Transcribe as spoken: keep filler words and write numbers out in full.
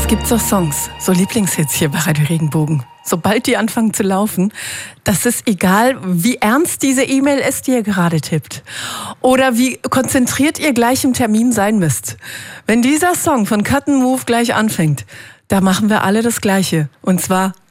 Es gibt so Songs, so Lieblingshits hier bei Radio Regenbogen. Sobald die anfangen zu laufen, das ist egal, wie ernst diese E-Mail ist, die ihr gerade tippt. Oder wie konzentriert ihr gleich im Termin sein müsst. Wenn dieser Song von Cut and Move gleich anfängt, da machen wir alle das Gleiche. Und zwar